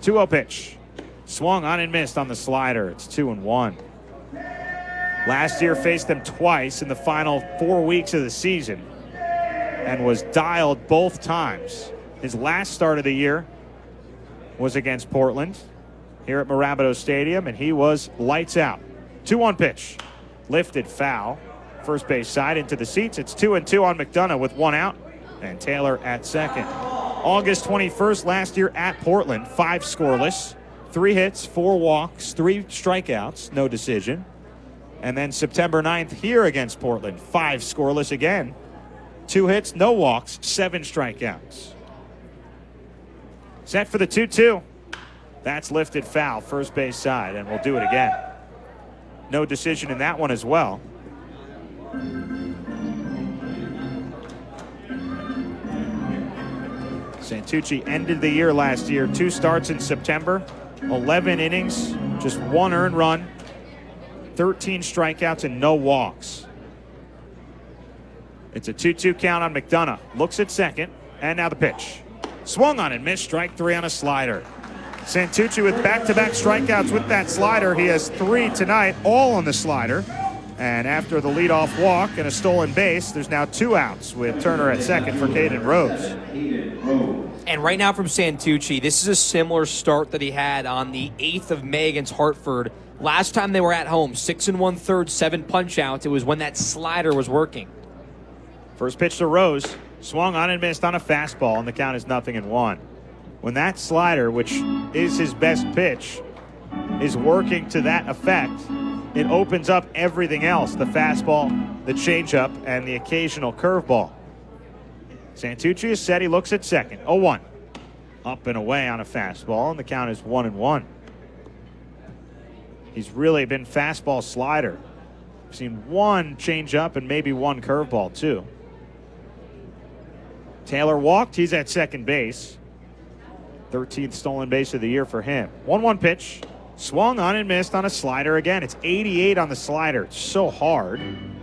2-0 pitch. Swung on and missed on the slider. It's 2-1. Last year faced them twice in the final 4 weeks of the season and was dialed both times. His last start of the year was against Portland here at Mirabito Stadium, and he was lights out. 2-1 pitch. Lifted foul. First base side into the seats. It's 2-2 on McDonough with 1 out, and Taylor at second. August 21st last year at Portland, 5 scoreless, 3 hits, 4 walks, 3 strikeouts, no decision. And then September 9th here against Portland, 5 scoreless again, 2 hits, no walks, 7 strikeouts. Set for the 2-2. That's lifted foul, first base side, and we'll do it again. No decision in that one as well. Santucci ended the year last year, 2 starts in September, 11 innings, just 1 earned run, 13 strikeouts, and no walks. It's a 2-2 count on McDonough. Looks at second, and now the pitch. Swung on and missed, strike 3 on a slider. Santucci with back-to-back strikeouts with that slider. He has 3 tonight, all on the slider. And after the leadoff walk and a stolen base, there's now 2 outs with Turner at second for Caden Rose. And right now from Santucci, this is a similar start that he had on the 8th of May against Hartford. Last time they were at home, 6 1/3, 7 punch-outs. It was when that slider was working. First pitch to Rose. Swung on and missed on a fastball, and the count is 0-1. When that slider, which is his best pitch, is working to that effect, it opens up everything else, the fastball, the changeup, and the occasional curveball. Santucci is set. He looks at second. 0-1. Up and away on a fastball, and the count is 1-1. He's really been fastball slider. I've seen 1 changeup and maybe 1 curveball, too. Taylor walked. He's at second base. 13th stolen base of the year for him. 1-1 pitch. Swung on and missed on a slider again. It's 88 on the slider. It's so hard.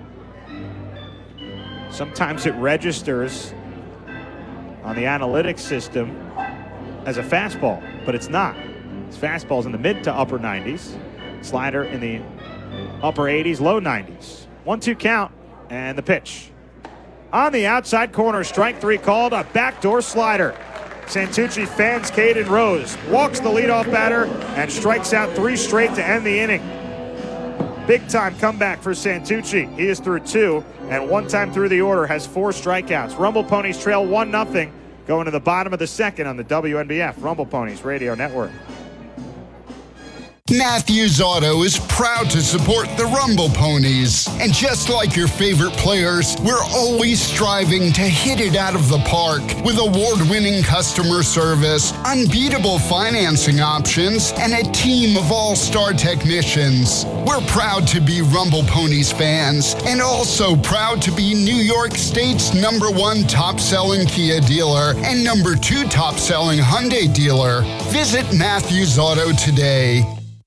Sometimes it registers on the analytics system as a fastball, but it's not. His fastball's in the mid to upper 90s. Slider in the upper 80s, low 90s. 1-2 count, and the pitch. On the outside corner, strike 3 called, a backdoor slider. Santucci fans Caden Rose, walks the leadoff batter, and strikes out 3 straight to end the inning. Big time comeback for Santucci. He is through 2, and 1 time through the order has 4 strikeouts. Rumble Ponies trail 1-0, going to the bottom of the second on the WNBF Rumble Ponies Radio Network. Matthews Auto is proud to support the Rumble Ponies. And just like your favorite players, we're always striving to hit it out of the park with award-winning customer service, unbeatable financing options, and a team of all-star technicians. We're proud to be Rumble Ponies fans and also proud to be New York State's #1 top-selling Kia dealer and #2 top-selling Hyundai dealer. Visit Matthews Auto today.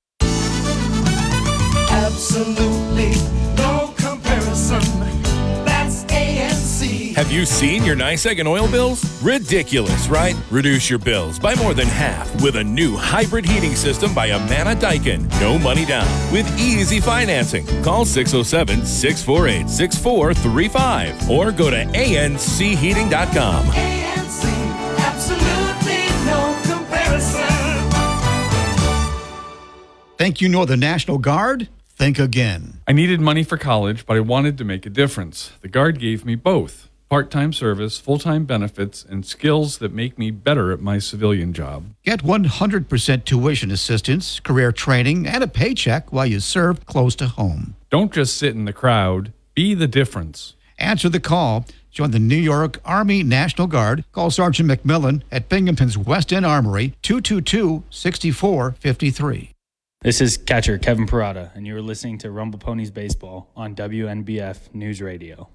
Absolutely no comparison. That's ANC. Have you seen your NYSEG and oil bills? Ridiculous, right? Reduce your bills by more than half with a new hybrid heating system by Amana Daikin. No money down with easy financing. Call 607-648-6435 or go to ancheating.com. ANC, absolutely no comparison. Think you know the National Guard? Think again. I needed money for college, but I wanted to make a difference. The Guard gave me both. Part-time service, full-time benefits, and skills that make me better at my civilian job. Get 100% tuition assistance, career training, and a paycheck while you serve close to home. Don't just sit in the crowd. Be the difference. Answer the call. Join the New York Army National Guard. Call Sergeant McMillan at Binghamton's West End Armory, 222-6453. This is catcher Kevin Parada, and you are listening to Rumble Ponies Baseball on WNBF News Radio.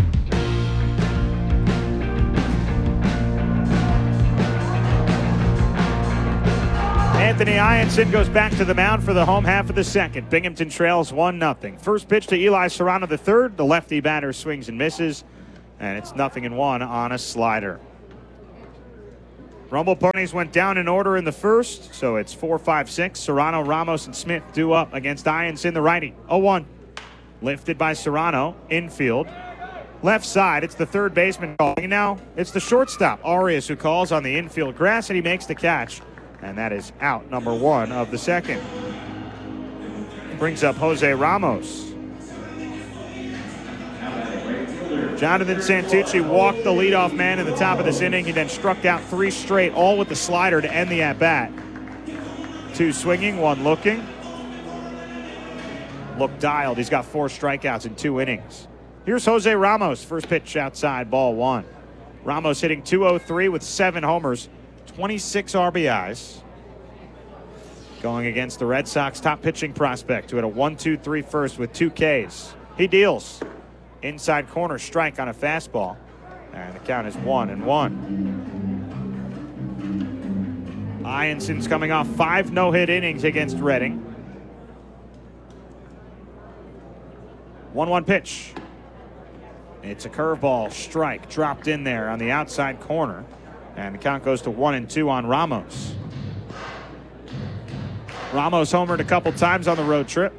Anthony Ianson goes back to the mound for the home half of the second. Binghamton trails 1-0. First pitch to Eli Serrano III. The lefty batter swings and misses, and it's 0-1 on a slider. Rumble Ponies went down in order in the first, so it's 4-5-6. Serrano, Ramos, and Smith due up against Ianson, the righty. 0-1. Lifted by Serrano, infield. Left side, it's the third baseman calling. Now it's the shortstop, Arias, who calls on the infield grass, and he makes the catch. And that is out number 1 of the second. Brings up Jose Ramos. Jonathan Santucci walked the leadoff man in the top of this inning. He then struck out 3 straight, all with the slider to end the at-bat. 2 swinging, 1 looking. Look dialed. He's got 4 strikeouts in 2 innings. Here's Jose Ramos. First pitch outside, ball 1. Ramos hitting .203 with 7 homers, 26 RBIs. Going against the Red Sox top pitching prospect who had a 1-2-3 first with 2 Ks. He deals. Inside corner strike on a fastball. And the count is 1-1. Ianson's coming off 5 no-hit innings against Reading. 1-1 pitch. It's a curveball strike dropped in there on the outside corner. And the count goes to 1-2 on Ramos. Ramos homered a couple times on the road trip.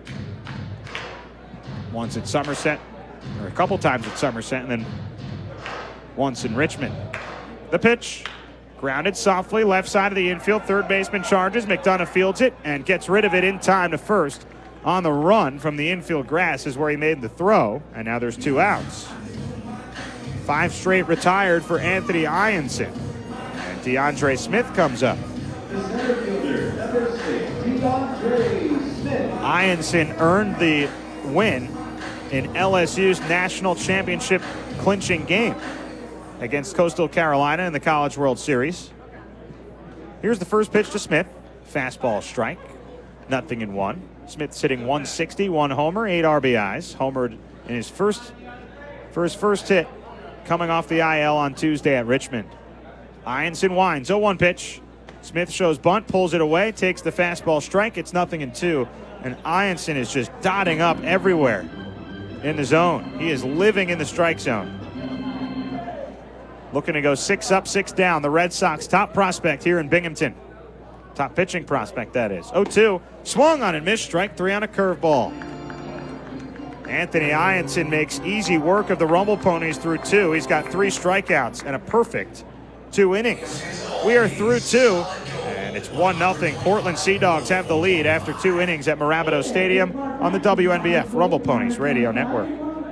Once at Somerset, or a couple times at Somerset, and then once in Richmond. The pitch, grounded softly, left side of the infield. Third baseman charges. McDonough fields it and gets rid of it in time to first. On the run from the infield grass is where he made the throw, and now there's 2 outs. 5 straight retired for Anthony Ianson. And DeAndre Smith comes up. Ianson earned the win in LSU's national championship clinching game against Coastal Carolina in the College World Series. Here's the first pitch to Smith. Fastball strike. 0-1. Smith's hitting .160, 1 homer, 8 RBIs. Homered in his first hit coming off the IL on Tuesday at Richmond. Ianson winds. 0-1 pitch. Smith shows bunt, pulls it away, takes the fastball strike. It's 0-2. And Ianson is just dotting up everywhere in the zone. He is living in the strike zone. Looking to go 6 up, 6 down. The Red Sox top prospect here in Binghamton. Top pitching prospect, that is. 0-2. Swung on and missed. Strike 3 on a curveball. Anthony Ianson makes easy work of the Rumble Ponies through 2. He's got 3 strikeouts and a perfect 2 innings. We are through 2, and it's 1-0. Portland Sea Dogs have the lead after 2 innings at Marabito Stadium on the WNBF Rumble Ponies Radio Network.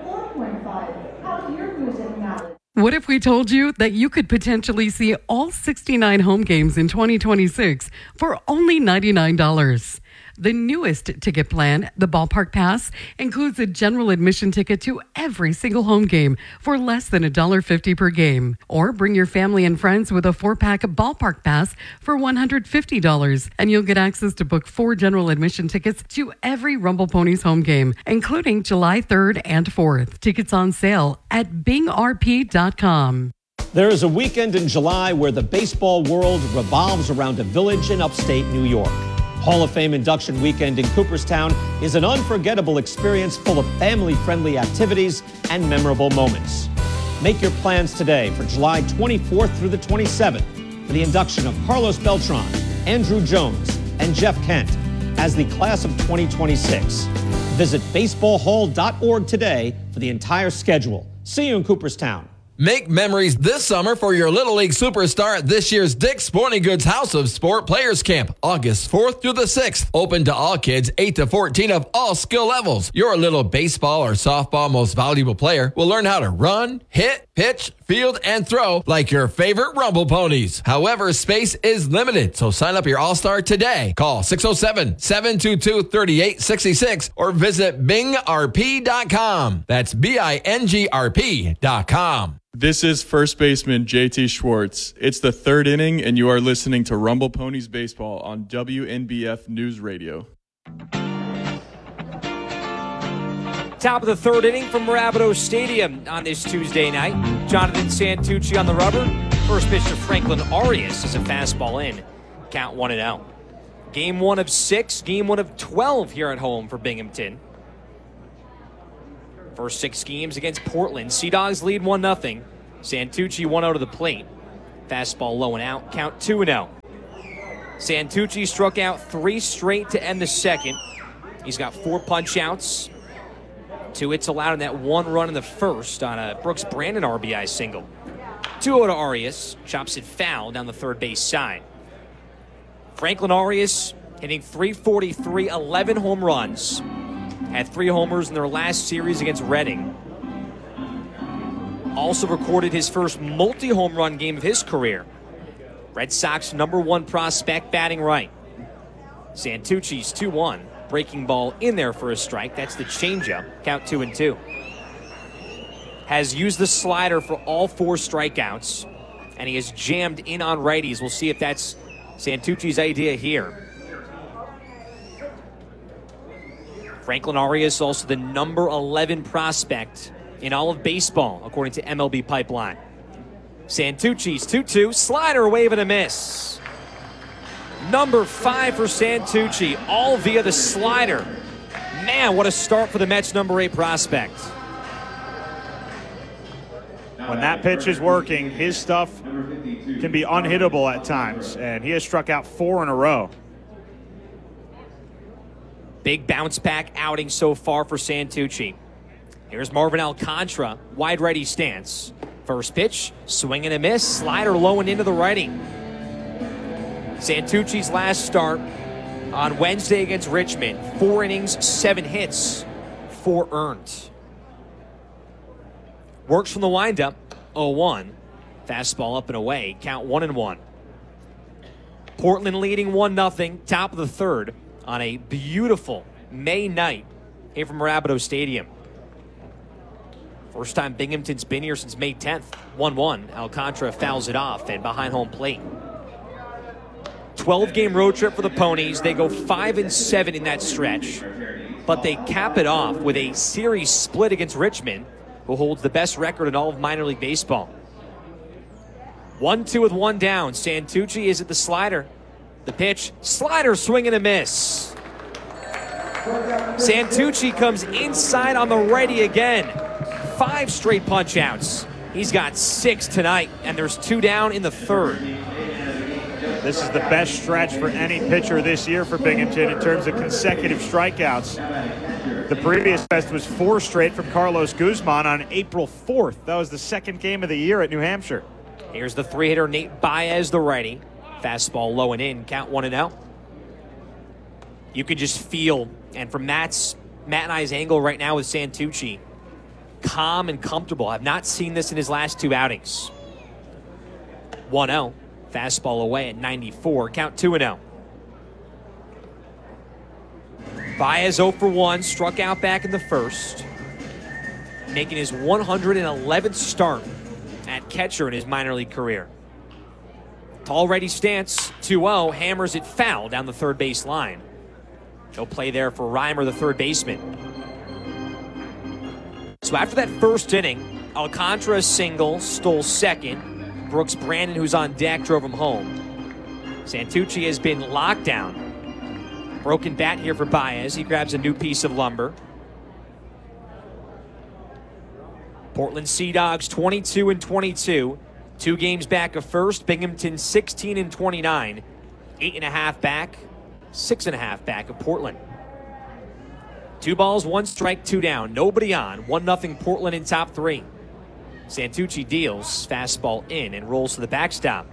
What if we told you that you could potentially see all 69 home games in 2026 for only $99? The newest ticket plan, the Ballpark Pass, includes a general admission ticket to every single home game for less than $1.50 per game. Or bring your family and friends with a 4-pack Ballpark Pass for $150, and you'll get access to book 4 general admission tickets to every Rumble Ponies home game, including July 3rd and 4th. Tickets on sale at bingrp.com. There is a weekend in July where the baseball world revolves around a village in upstate New York. Hall of Fame induction weekend in Cooperstown is an unforgettable experience full of family-friendly activities and memorable moments. Make your plans today for July 24th through the 27th for the induction of Carlos Beltran, Andrew Jones, and Jeff Kent as the class of 2026. Visit baseballhall.org today for the entire schedule. See you in Cooperstown. Make memories this summer for your Little League superstar at this year's Dick's Sporting Goods House of Sport Players Camp, August 4th through the 6th. Open to all kids 8 to 14 of all skill levels. Your little baseball or softball most valuable player will learn how to run, hit, pitch, field, and throw like your favorite Rumble Ponies. However, space is limited, so sign up your All-Star today. Call 607-722-3866 or visit bingrp.com. That's BINGRP.com. This is first baseman JT Schwartz. It's the 3rd inning, and you are listening to Rumble Ponies Baseball on WNBF News Radio. Top of the 3rd inning from Marabito Stadium on this Tuesday night. Jonathan Santucci on the rubber. First pitch to Franklin Arias is a fastball in. Count 1-0. Game 1 of 6, game 1 of 12 here at home for Binghamton. First 6 games against Portland. Sea Dogs lead 1-0. Santucci 1-0 to the plate. Fastball low and out. Count 2-0. Santucci struck out 3 straight to end the second. He's got 4 punch outs. 2 hits allowed in that 1 run in the first on a Brooks Brandon RBI single. 2-0 to Arias. Chops it foul down the third base side. Franklin Arias hitting .343, 11 home runs. Had 3 homers in their last series against Reading. Also recorded his first multi-home run game of his career. Red Sox #1 prospect batting right. Santucci's 2-1. Breaking ball in there for a strike. That's the changeup. Count 2-2. Has used the slider for all 4 strikeouts, and he has jammed in on righties. We'll see if that's Santucci's idea here. Franklin Arias, also the number 11 prospect in all of baseball, according to MLB Pipeline. Santucci's 2-2, slider, wave and a miss. Number 5 for Santucci, all via the slider. Man, what a start for the Mets' number 8 prospect. When that pitch is working, his stuff can be unhittable at times, and he has struck out 4 in a row. Big bounce back outing so far for Santucci. Here's Marvin Alcantara, wide righty stance. First pitch, swing and a miss, slider low and into the righty. Santucci's last start on Wednesday against Richmond. 4 innings, 7 hits, 4 earned. Works from the windup, 0-1. Fastball up and away, count 1-1. Portland leading 1-0, top of the third on a beautiful May night here from Rapido Stadium. First time Binghamton's been here since May 10th. 1-1. Alcantara fouls it off and behind home plate. 12-game road trip for the Ponies. They go 5-7 in that stretch, but they cap it off with a series split against Richmond, who holds the best record in all of minor league baseball. 1-2 with 1 down. Santucci is at the slider. The pitch, slider, swing and a miss. Santucci comes inside on the righty again. 5 straight punch outs. He's got 6 tonight, and there's 2 down in the third. This is the best stretch for any pitcher this year for Binghamton in terms of consecutive strikeouts. The previous best was 4 straight from Carlos Guzman on April 4th. That was the second game of the year at New Hampshire. Here's the 3-hitter Nate Baez, the righty. Fastball low and in, count 1-0. You can just feel, and from Matt and I's angle right now with Santucci, calm and comfortable. I've not seen this in his last 2 outings. 1-0. Fastball away at 94. Count 2-0. Baez 0 for 1. Struck out back in the first. Making his 111th start at catcher in his minor league career. Tall righty stance. 2-0. Hammers it foul down the third base line. No play there for Reimer, the third baseman. So after that first inning, Alcantara single, stole second. Brooks Brandon, who's on deck, drove him home. Santucci has been locked down. Broken bat here for Baez. He grabs a new piece of lumber. Portland Sea Dogs 22-22. 2 games back of first. Binghamton 16-29. 8.5 back. 6.5 back of Portland. 2 balls, 1 strike, 2 down. Nobody on. 1-0 Portland in top 3. Santucci deals, fastball in, and rolls to the backstop.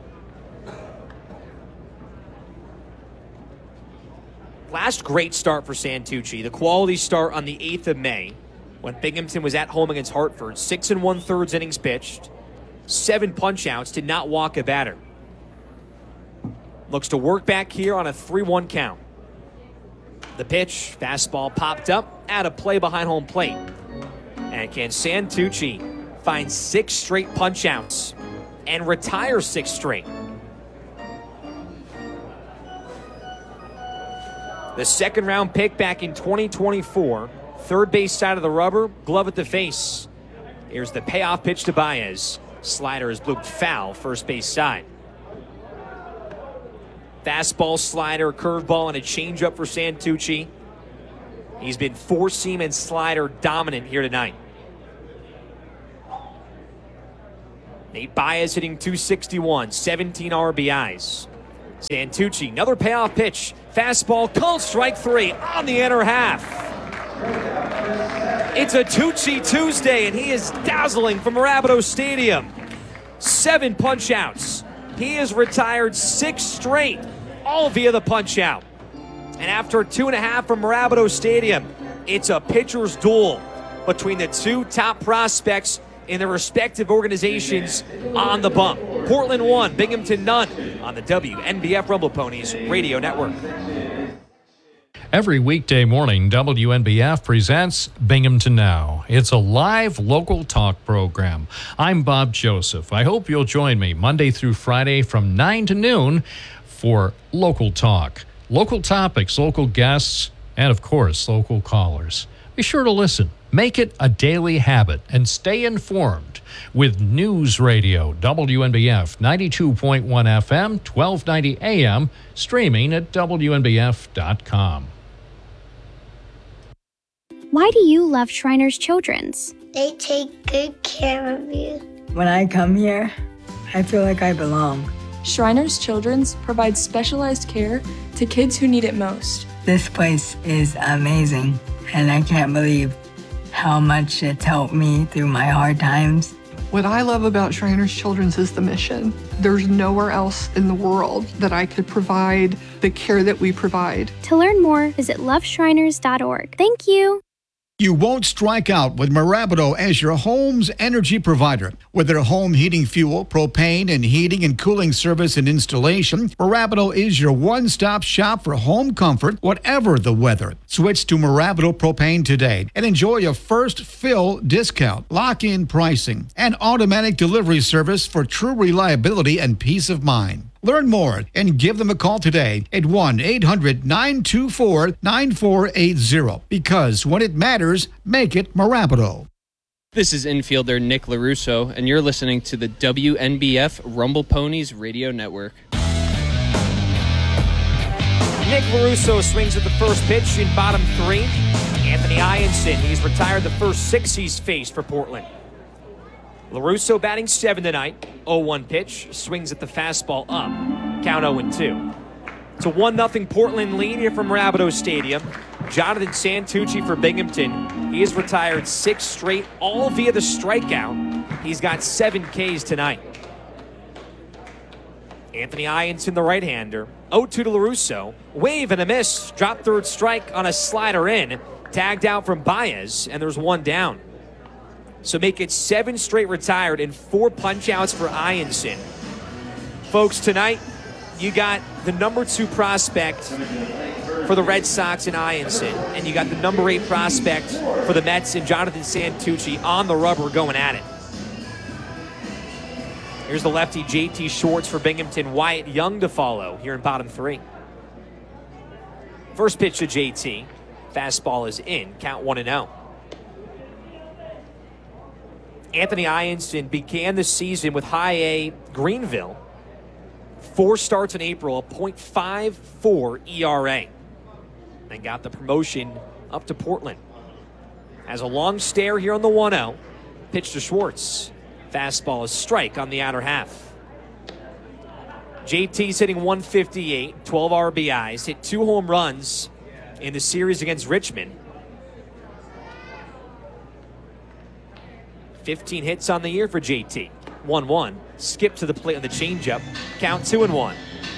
Last great start for Santucci, the quality start on the 8th of May when Binghamton was at home against Hartford. 6 1/3 innings pitched, 7 punch-outs, did not walk a batter. Looks to work back here on a 3-1 count. The pitch, fastball popped up, out of play behind home plate. And can Santucci find 6 straight punch-outs and retire 6 straight? The second-round pick back in 2024. Third base side of the rubber, glove at the face. Here's the payoff pitch to Baez. Slider is blooped foul, first base side. Fastball, slider, curveball, and a changeup for Santucci. He's been 4-seam and slider dominant here tonight. Nate Baez hitting .261, 17 RBIs. Santucci, another payoff pitch. Fastball, called strike 3 on the inner half. It's a Tucci Tuesday, and he is dazzling from Rapido Stadium. 7 punch-outs. He has retired 6 straight, all via the punch-out. And after 2.5 from Rapido Stadium, it's a pitcher's duel between the 2 top prospects in their respective organizations on the bump. Portland 1, Binghamton none on the WNBF Rumble Ponies Radio Network. Every weekday morning, WNBF presents Binghamton Now. It's a live local talk program. I'm Bob Joseph. I hope you'll join me Monday through Friday from 9 to noon for local talk. Local topics, local guests, and of course, local callers. Be sure to listen. Make it a daily habit and stay informed with News Radio, WNBF 92.1 FM, 1290 AM, streaming at WNBF.com. Why do you love Shriners Children's? They take good care of you. When I come here, I feel like I belong. Shriners Children's provides specialized care to kids who need it most. This place is amazing, and I can't believe how much it's helped me through my hard times. What I love about Shriners Children's is the mission. There's nowhere else in the world that I could provide the care that we provide. To learn more, visit loveshriners.org. Thank you. You won't strike out with Marabido as your home's energy provider. With their home heating fuel, propane, and heating and cooling service and installation, Marabido is your one-stop shop for home comfort, whatever the weather. Switch to Marabido Propane today and enjoy a first fill discount, lock-in pricing, and automatic delivery service for true reliability and peace of mind. Learn more and give them a call today at 1-800-924-9480. Because when it matters, make it Marabido. This is infielder Nick LaRusso, and you're listening to the WNBF Rumble Ponies Radio Network. Nick LaRusso swings at the first pitch in bottom 3. Anthony Ianson, he's retired the first 6 he's faced for Portland. LaRusso batting 7 tonight. 0-1 pitch. Swings at the fastball up. Count 0-2. It's a 1-0 Portland lead here from Rapido Stadium. Jonathan Santucci for Binghamton. He has retired 6 straight, all via the strikeout. He's got 7 Ks tonight. Anthony Ianson, the right-hander. 0-2 to LaRusso. Wave and a miss. Drop third strike on a slider in. Tagged out from Baez, and there's 1 down. So make it 7 straight retired and 4 punch-outs for Ianson. Folks, tonight you got the number 2 prospect for the Red Sox in Ianson, and you got the number 8 prospect for the Mets in Jonathan Santucci on the rubber going at it. Here's the lefty JT Schwartz for Binghamton, Wyatt Young to follow here in bottom 3. First pitch to JT. Fastball is in, count 1-0. Anthony Ianson began the season with High A Greenville. 4 starts in April, a .54 ERA. And got the promotion up to Portland. Has a long stare here on the 1-0. Pitch to Schwartz. Fastball is strike on the outer half. JT's hitting .158, 12 RBIs, hit 2 home runs in the series against Richmond. 15 hits on the year for JT. 1-1. Skip to the plate on the changeup. Count 2-1.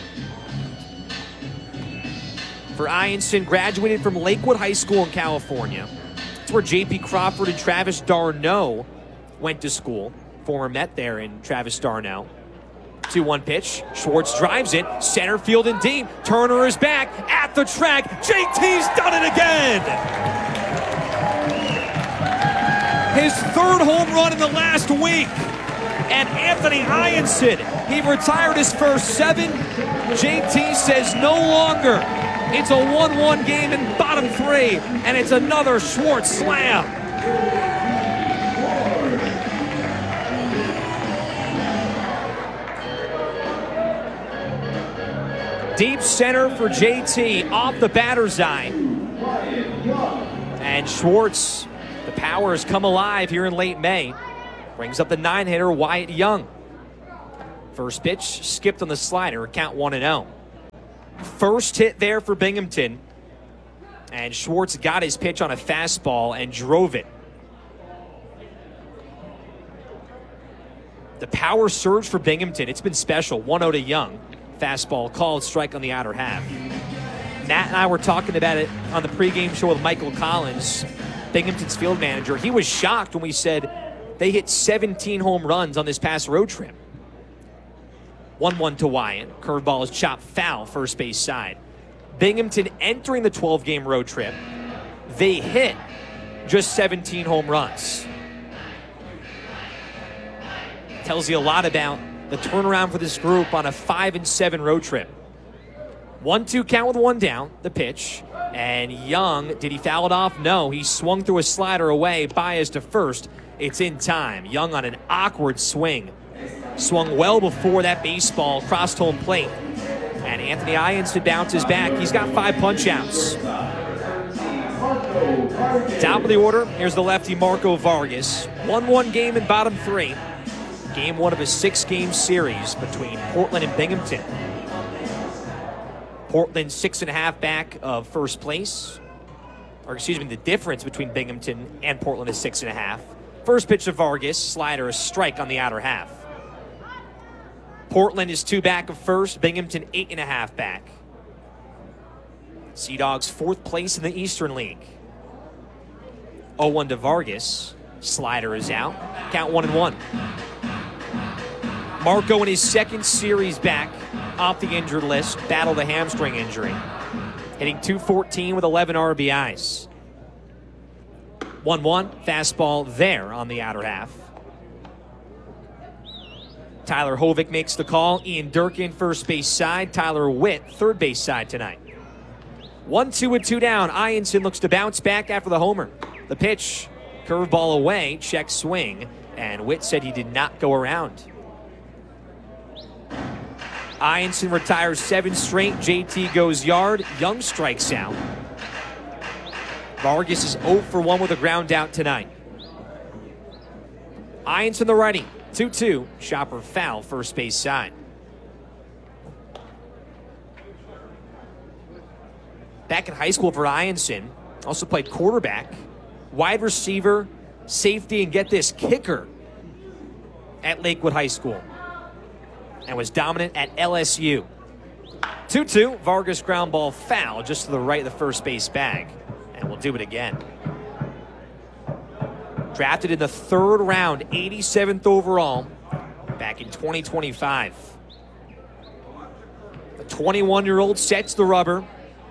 For Ianson, graduated from Lakewood High School in California. It's where J.P. Crawford and Travis d'Arnaud went to school. Former Met there in Travis d'Arnaud. 2-1 pitch. Schwartz drives it. Center field and deep. Turner is back at the track. JT's done it again. His 3rd home run in the last week. And Anthony Ianson, he retired his first 7. JT says no longer. It's a 1-1 game in bottom 3, and it's another Schwartz slam. Deep center for JT off the batter's eye. And Schwartz, the power has come alive here in late May. Brings up the 9-hitter, Wyatt Young. First pitch, skipped on the slider, count 1-0. First hit there for Binghamton. And Schwartz got his pitch on a fastball and drove it. The power surge for Binghamton, it's been special. 1-0 to Young. Fastball called, strike on the outer half. Matt and I were talking about it on the pregame show with Michael Collins, Binghamton's field manager. He was shocked when we said they hit 17 home runs on this past road trip. 1-1 to Wyatt. Curveball is chopped foul, first base side. Binghamton entering the 12-game road trip, they hit just 17 home runs. Tells you a lot about the turnaround for this group on a 5-7 road trip. 1-2 count with one down, the pitch. And Young, did he foul it off? No, he swung through a slider away, Baez to first. It's in time. Young on an awkward swing. Swung well before that baseball crossed home plate. And Anthony Ianson bounces back. He's got 5 punch-outs. Top of the order, here's the lefty Marco Vargas. 1-1 game in bottom 3. Game 1 of a 6-game series between Portland and Binghamton. Portland 6.5 back of first place. Or excuse me, the difference between Binghamton and Portland is 6.5. First pitch to Vargas, slider, a strike on the outer half. Portland is 2 back of first, Binghamton 8.5 back. Sea Dogs 4th place in the Eastern League. 0-1 to Vargas, slider is out, count 1-1. Marco in his 2nd series back off the injured list, battled a hamstring injury. Hitting .214 with 11 RBIs. 1-1, fastball there on the outer half. Tyler Hovick makes the call. Ian Durkin, first base side. Tyler Witt, third base side tonight. 1-2 with 2 down. Ianson looks to bounce back after the homer. The pitch, curveball away, check swing, and Witt said he did not go around. Ianson retires 7 straight. JT goes yard. Young strikes out. Vargas is 0 for 1 with a ground out tonight. Ianson the righty. 2-2. Chopper foul, first base side. Back in high school for Ianson. Also played quarterback, wide receiver, safety, and get this, kicker at Lakewood High School. And was dominant at LSU. 2-2, Vargas ground ball foul just to the right of the first base bag. And we'll do it again. Drafted in the 3rd round, 87th overall, back in 2025. The 21-year-old sets the rubber.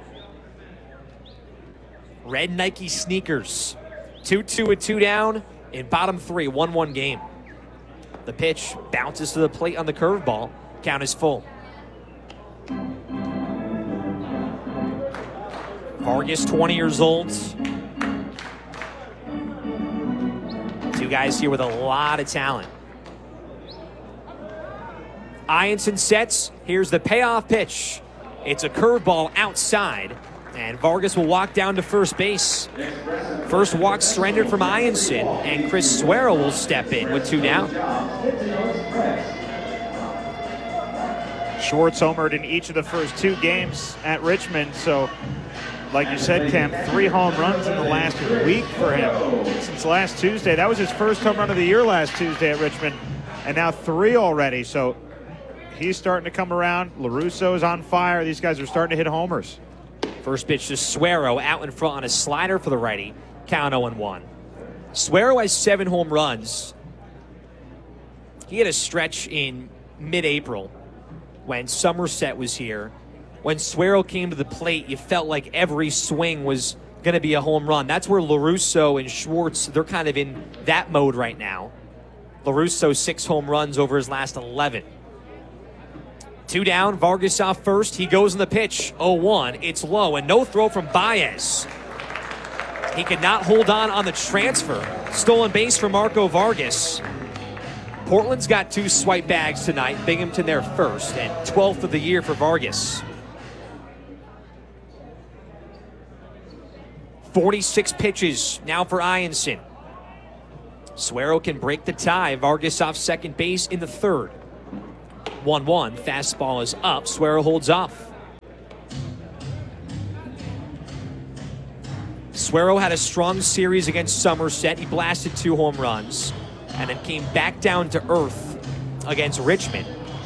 Red Nike sneakers. 2-2 with 2 down in bottom 3, 1-1 game. The pitch bounces to the plate on the curveball. Count is full. Vargas, 20 years old. 2 guys here with a lot of talent. Ianson sets. Here's the payoff pitch. It's a curveball outside, and Vargas will walk down to first base. First walk surrendered from Ianson, and Chris Suero will step in with 2 down. Schwartz homered in each of the first 2 games at Richmond, so like you said, Cam, 3 home runs in the last week for him since last Tuesday. That was his first home run of the year last Tuesday at Richmond, and now 3 already. So he's starting to come around. LaRusso is on fire. These guys are starting to hit homers. First pitch to Suero, out in front on a slider for the righty. Count 0-1. Suero has 7 home runs. He had a stretch in mid-April when Somerset was here. When Suero came to the plate, you felt like every swing was going to be a home run. That's where LaRusso and Schwartz, they're kind of in that mode right now. LaRusso 6 home runs over his last 11. 2 down, Vargas off first. He goes in the pitch, 0-1. It's low, and no throw from Baez. He could not hold on the transfer. Stolen base for Marco Vargas. Portland's got 2 swipe bags tonight. Binghamton their first, and 12th of the year for Vargas. 46 pitches now for Ianson. Suero can break the tie. Vargas off second base in the 3rd. 1-1. Fastball is up. Suero holds off. Suero had a strong series against Somerset. He blasted 2 home runs and then came back down to earth against Richmond.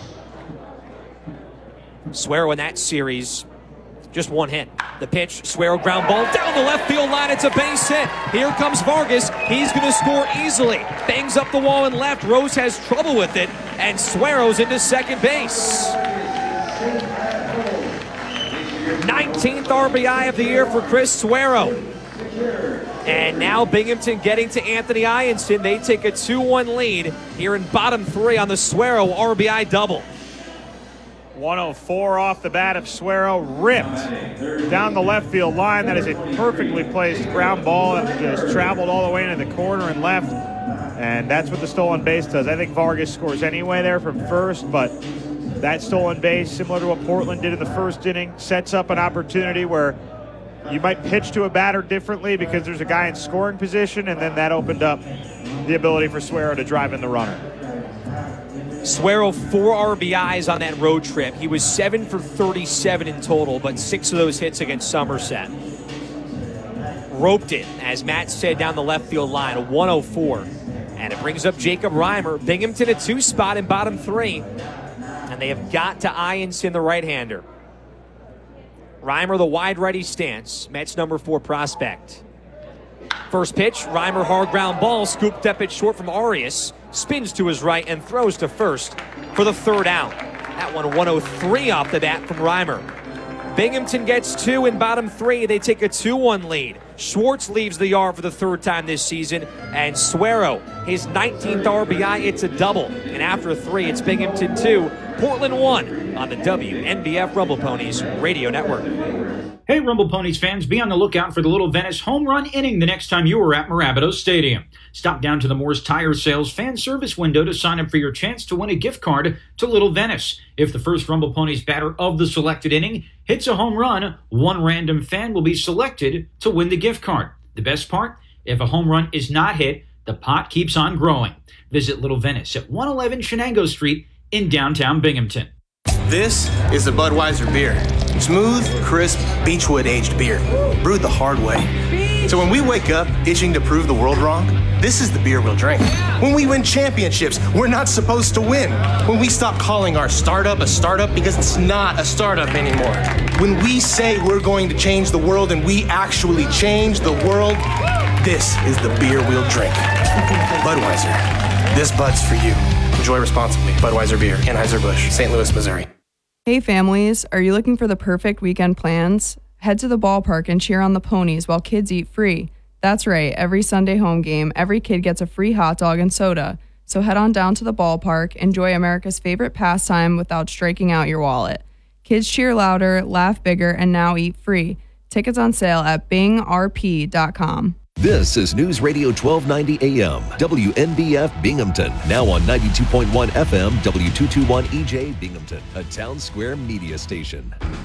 Suero in that series, just 1 hit. The pitch, Suero ground ball down the left field line. It's a base hit. Here comes Vargas. He's going to score easily. Bangs up the wall and left. Rose has trouble with it, and Suero's into second base. 19th RBI of the year for Chris Suero. And now Binghamton getting to Anthony Ianson. They take a 2-1 lead here in bottom 3 on the Suero RBI double. 104 off the bat of Suero, ripped down the left field line. That is a perfectly placed ground ball that just traveled all the way into the corner and left. And that's what the stolen base does. I think Vargas scores anyway there from first, but that stolen base, similar to what Portland did in the first inning, sets up an opportunity where you might pitch to a batter differently because there's a guy in scoring position, and then that opened up the ability for Suero to drive in the runner. Suero 4 RBIs on that road trip. He was 7 for 37 in total, but 6 of those hits against Somerset. Roped it, as Matt said, down the left field line, a 104. And it brings up Jacob Reimer. Binghamton a 2 spot in bottom 3. And they have got to Ianson, the right-hander. Reimer, the wide righty stance, Mets number 4 prospect. First pitch, Reimer hard ground ball, scooped up it short from Arias, spins to his right and throws to first for the 3rd out. That one 103 off the bat from Reimer. Binghamton gets 2 in bottom 3. They take a 2-1 lead. Schwartz leaves the yard for the 3rd time this season, and Suero, his 19th RBI, it's a double. And after 3, it's Binghamton 2, Portland 1 on the WNBF Rumble Ponies Radio Network. Hey, Rumble Ponies fans, be on the lookout for the Little Venice home run inning the next time you are at Marabito Stadium. Stop down to the Moore's Tire Sales fan service window to sign up for your chance to win a gift card to Little Venice. If the first Rumble Ponies batter of the selected inning hits a home run, one random fan will be selected to win the gift card. The best part? If a home run is not hit, the pot keeps on growing. Visit Little Venice at 111 Shenango Street in downtown Binghamton. This is the Budweiser beer. Smooth, crisp, Beechwood-aged beer, brewed the hard way. So when we wake up itching to prove the world wrong, this is the beer we'll drink. When we win championships, we're not supposed to win. When we stop calling our startup a startup because it's not a startup anymore. When we say we're going to change the world and we actually change the world, this is the beer we'll drink. Budweiser. This Bud's for you. Enjoy responsibly. Budweiser Beer, Anheuser-Busch, St. Louis, Missouri. Hey families, are you looking for the perfect weekend plans? Head to the ballpark and cheer on the ponies while kids eat free. That's right, every Sunday home game, every kid gets a free hot dog and soda. So head on down to the ballpark, enjoy America's favorite pastime without striking out your wallet. Kids cheer louder, laugh bigger, and now eat free. Tickets on sale at bingrp.com. This is News Radio 1290 AM, WNBF Binghamton, now on 92.1 FM, W221 EJ Binghamton, a Town Square media station.